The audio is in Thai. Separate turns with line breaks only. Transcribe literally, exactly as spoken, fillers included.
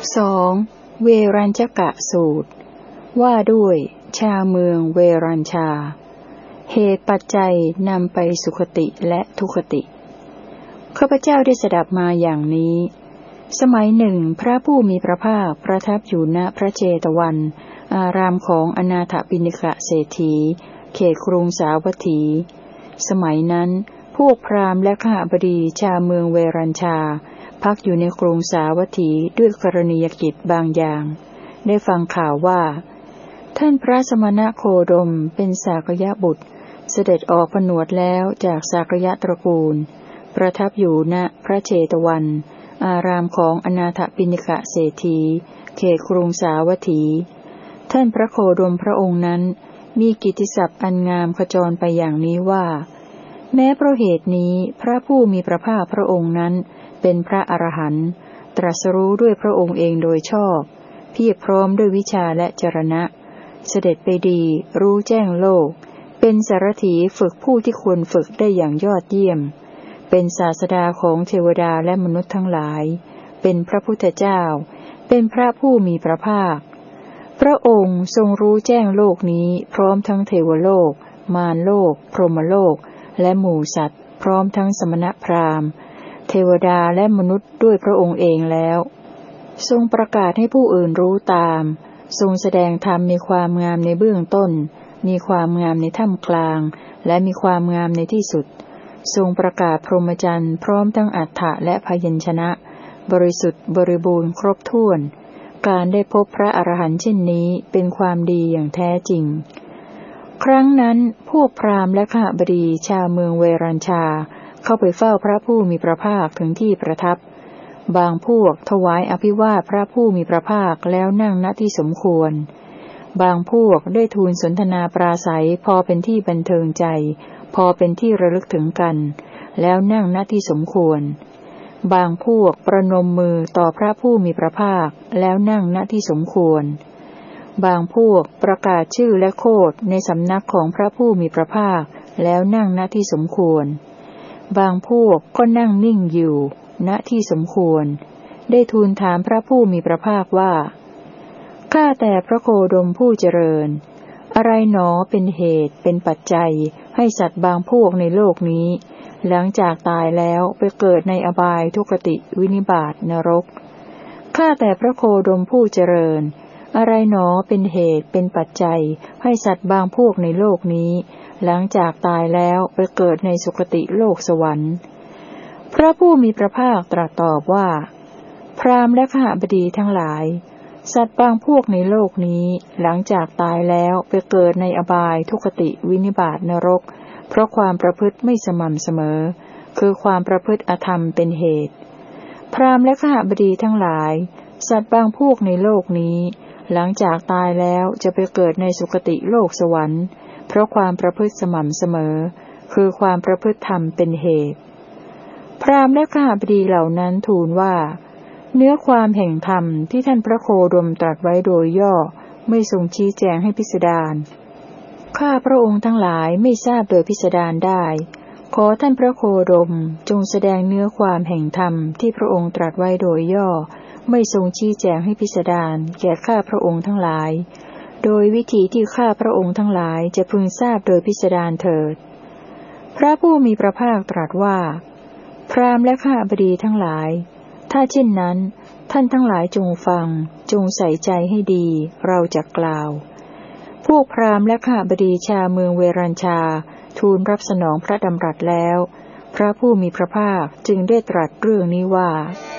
สองเวรัญจกะสูตรว่าด้วยชาวเมืองเวรัญชาเหตุปัจจัยนำไปสุคติและทุคติข้าพเจ้าได้สดับมาอย่างนี้สมัยหนึ่งพระผู้มีพระภาคประทับอยู่ณพระเจตวันอารามของอนาถปิณกเศรษฐีเขตกรุงสาวัตถีสมัยนั้นพวกพราหมณ์และข้าบดีชาวเมืองเวรัญชาพักอยู่ในกรุงสาวัตถีด้วยกรณียกิจบางอย่างได้ฟังข่าวว่าท่านพระสมณโคดมเป็นสากยบุตรเสด็จออกผนวดแล้วจากสากยตระกูลประทับอยู่ณพระเชตวันอารามของอนาถปิณกเศรษฐีเขตกรุงสาวัตถีท่านพระโคดมพระองค์นั้นมีกิตติศัพท์อันงามขจรไปอย่างนี้ว่าแม้เพราะเหตุนี้พระผู้มีพระภาคพระองค์นั้นเป็นพระอรหันต์ตรัสรู้ด้วยพระองค์เองโดยชอบเพียรพร้อมด้วยวิชาและจรณะเสด็จไปดีรู้แจ้งโลกเป็นสารถีฝึกผู้ที่ควรฝึกได้อย่างยอดเยี่ยมเป็นศาสดาของเทวดาและมนุษย์ทั้งหลายเป็นพระพุทธเจ้าเป็นพระผู้มีพระภาคพระองค์ทรงรู้แจ้งโลกนี้พร้อมทั้งเทวโลกมารโลกพรหมโลกและหมู่สัตว์พร้อมทั้งสมณพราหมณ์เทวดาและมนุษย์ด้วยพระองค์เองแล้วทรงประกาศให้ผู้อื่นรู้ตามทรงแสดงธรรมมีความงามในเบื้องต้นมีความงามในท่ามกลางและมีความงามในที่สุดทรงประกาศพรหมจรรย์พร้อมทั้งอัฏฐะและพยัญชนะบริสุทธิ์บริบูรณ์ครบถ้วนการได้พบพระอรหันต์เช่นนี้เป็นความดีอย่างแท้จริงครั้งนั้นพวกพราหมณ์และข้าบดีชาวเมืองเวรัญชาเข้าไปเฝ้าพระผู้มีพระภาคถึงที่ประทับบางพวกถวายอภิวาทพระผู้มีพระภาคแล้วนั่งณที่สมควรบางพวกได้ทูลสนทนาปราศัยพอเป็นที่บันเทิงใจพอเป็นที่ระลึกถึงกันแล้วนั่งณที่สมควรบางพวกประนมมือต่อพระผู้มีพระภาคแล้วนั่งณที่สมควรบางพวกประกาศชื่อและโคดในสำนักของพระผู้มีพระภาคแล้วนั่งณที่สมควรบางพวกก็นั่งนิ่งอยู่ณที่สมควรได้ทูลถามพระผู้มีพระภาคว่าข้าแต่พระโคดมผู้เจริญอะไรหนอเป็นเหตุเป็นปัจจัยให้สัตว์บางพวกในโลกนี้หลังจากตายแล้วไปเกิดในอบายทุกติวินิบาตนรกข้าแต่พระโคดมผู้เจริญอะไรหนอเป็นเหตุเป็นปัจจัยให้สัตว์บางพวกในโลกนี้หลังจากตายแล้วไปเกิดในสุคติโลกสวรรค์พระผู้มีพระภาคตรัสตอบว่าพราหมณ์และข้าบดีทั้งหลายสัตว์บางพวกในโลกนี้หลังจากตายแล้วไปเกิดในอบายทุกติวินิบาตนรกเพราะความประพฤติไม่สม่ำเสมอคือความประพฤติอธรรมเป็นเหตุพราหมณ์และข้าบดีทั้งหลายสัตว์บางพวกในโลกนี้หลังจากตายแล้วจะไปเกิดในสุคติโลกสวรรค์เพราะความประพฤติสม่ำเสมอคือความประพฤติธรรมเป็นเหตุพราหมณ์และข้าบดีเหล่านั้นทูลว่าเนื้อความแห่งธรรมที่ท่านพระโคดมตรัสไว้โดยย่อไม่ทรงชี้แจงให้พิสดารข้าพระองค์ทั้งหลายไม่ทราบโดยพิสดารได้ขอท่านพระโคดมจงแสดงเนื้อความแห่งธรรมที่พระองค์ตรัสไว้โดยย่อไม่ทรงชี้แจงให้พิสดารแก่ข้าพระองค์ทั้งหลายโดยวิธีที่ข้าพระองค์ทั้งหลายจะพึงทราบโดยพิสดารเถิดพระผู้มีพระภาคตรัสว่าพราหมณ์และข้าบดีทั้งหลายถ้าเช่นนั้นท่านทั้งหลายจงฟังจงใส่ใจให้ดีเราจะกล่าวพวกพราหมณ์และข้าบดีชาวเมืองเวรัญชาทูลรับสนองพระดำรัสแล้วพระผู้มีพระภาคจึงได้ตรัสเรื่องนี้ว่า